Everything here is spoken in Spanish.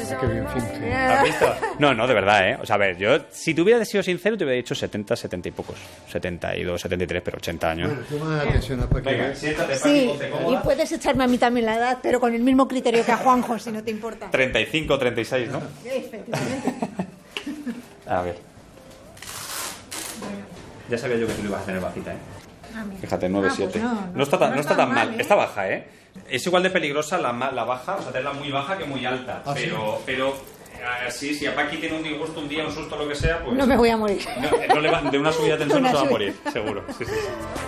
Qué bien finge. ¿Has visto? No, de verdad, ¿eh? O sea, a ver, yo, si te hubiera sido sincero, te hubiera dicho 70, 70 y pocos. 72, 73, pero 80 años. Bueno, toma atención a Paqui. Venga, siéntate, Paqui, Sí, ponte y cómoda. puedes echarme a mí también la edad, pero con el mismo criterio que a Juanjo, si no te importa. 35, 36, ¿no? Efectivamente. A ver. Ya sabía yo que tú lo ibas a tener bajita, ¿eh? Fíjate, 9, 7. No está tan mal, ¿eh? está baja, ¿eh? Es igual de peligrosa la baja, o sea, tenerla muy baja que muy alta. ¿Ah, sí? Pero así, si a Paqui tiene un disgusto un día, un susto, lo que sea, pues... No me voy a morir. No le va, de una subida de tensión no se va a Una morir, seguro. Sí, sí, sí.